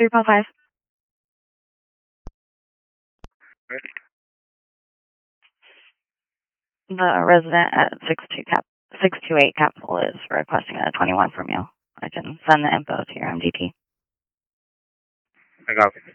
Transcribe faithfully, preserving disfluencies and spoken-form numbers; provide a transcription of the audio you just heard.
three point five. The resident at six two cap six two eight Capitol is requesting a twenty-one from you. I can send the info to your M D T. I got it.